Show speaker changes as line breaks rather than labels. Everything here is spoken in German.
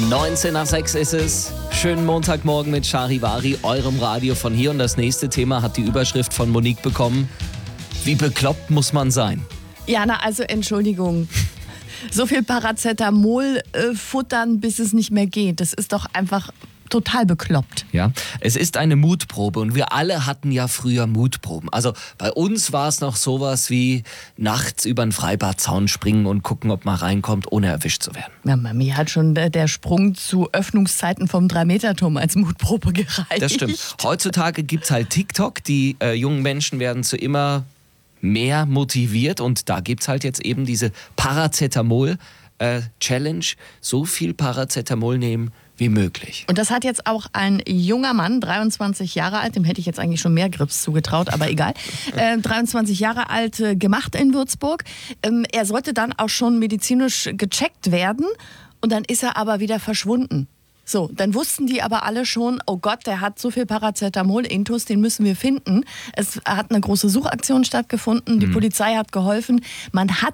19 nach 6 ist es. Schönen Montagmorgen mit Charivari, eurem Radio von hier. Und das nächste Thema hat die Überschrift von Monique bekommen. Wie bekloppt muss man sein?
Jana, also Entschuldigung. So viel Paracetamol futtern, bis es nicht mehr geht. Das ist doch einfach total bekloppt.
Ja, es ist eine Mutprobe und wir alle hatten ja früher Mutproben. Also bei uns war es noch sowas wie nachts über einen Freibadzaun springen und gucken, ob man reinkommt, ohne erwischt zu werden.
Ja, mir hat schon der Sprung zu Öffnungszeiten vom 3-Meter-Turm als Mutprobe gereicht.
Das stimmt. Heutzutage gibt es halt TikTok. Die jungen Menschen werden zu immer mehr motiviert und da gibt es halt jetzt eben diese Paracetamol-Challenge. So viel Paracetamol nehmen wie möglich.
Und das hat jetzt auch ein junger Mann, 23 Jahre alt, dem hätte ich jetzt eigentlich schon mehr Grips zugetraut, aber egal, 23 Jahre alt gemacht in Würzburg. Er sollte dann auch schon medizinisch gecheckt werden und dann ist er aber wieder verschwunden. So, dann wussten die aber alle schon, oh Gott, der hat so viel Paracetamol-Intus, den müssen wir finden. Es hat eine große Suchaktion stattgefunden, die Polizei hat geholfen. Man hat